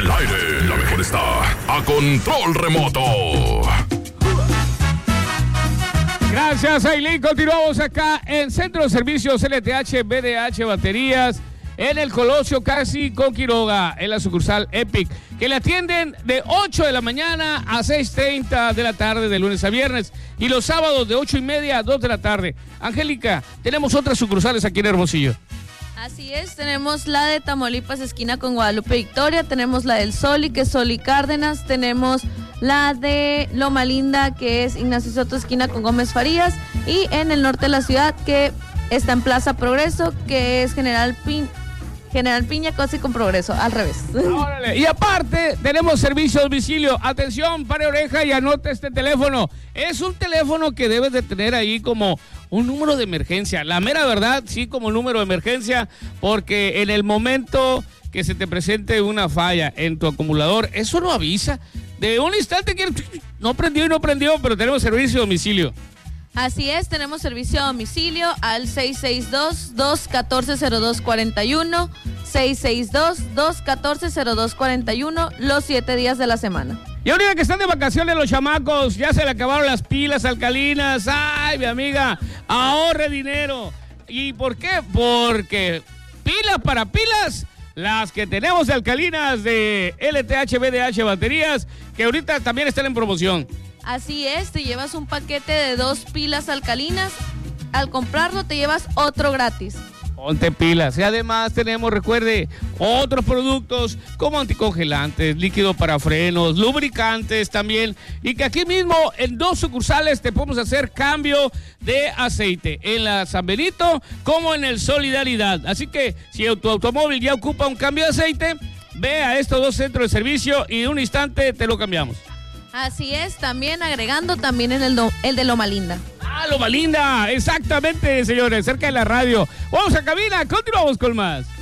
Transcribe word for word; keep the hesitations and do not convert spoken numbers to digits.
el aire, la mejor está a control remoto. Gracias, Aileen. Continuamos acá en Centro de Servicios L T H B D H Baterías, en el Colosio casi con Quiroga, en la sucursal Epic, que le atienden de ocho de la mañana a seis treinta de la tarde de lunes a viernes y los sábados de ocho y media a dos de la tarde. Angélica, tenemos otras sucursales aquí en Hermosillo. Así es, tenemos la de Tamaulipas, esquina con Guadalupe Victoria, tenemos la del Soli, que es Soli Cárdenas, tenemos la de Loma Linda, que es Ignacio Soto, esquina con Gómez Farías, y en el norte de la ciudad, que está en Plaza Progreso, que es General Pin... General Piña, casi con Progreso, al revés. Órale. Y aparte, tenemos servicio a domicilio. Atención, pare oreja y anote este teléfono. Es un teléfono que debes de tener ahí como un número de emergencia. La mera verdad, sí, como número de emergencia, porque en el momento que se te presente una falla en tu acumulador, eso no avisa. De un instante que no prendió y no prendió, pero tenemos servicio a domicilio. Así es, tenemos servicio a domicilio al seis seis dos, dos uno cuatro, cero dos cuatro uno, seis seis dos, dos uno cuatro, cero dos cuatro uno, los siete días de la semana. Y ahorita que están de vacaciones los chamacos, ya se le acabaron las pilas alcalinas. Ay, mi amiga, ahorre dinero. ¿Y por qué? Porque pilas para pilas, las que tenemos de alcalinas de L T H B D H Baterías, que ahorita también están en promoción. Así es, te llevas un paquete de dos pilas alcalinas. Al comprarlo te llevas otro gratis. Ponte pilas. Y además tenemos, recuerde, otros productos como anticongelantes, líquido para frenos, lubricantes también. Y que aquí mismo en dos sucursales te podemos hacer cambio de aceite. En la San Benito como en el Solidaridad. Así que si tu automóvil ya ocupa un cambio de aceite, ve a estos dos centros de servicio y en un instante te lo cambiamos. Así es, también agregando también en el, do, el de Loma Linda. Ah, Loma Linda, exactamente, señores, cerca de la radio. Vamos a cabina, continuamos con más.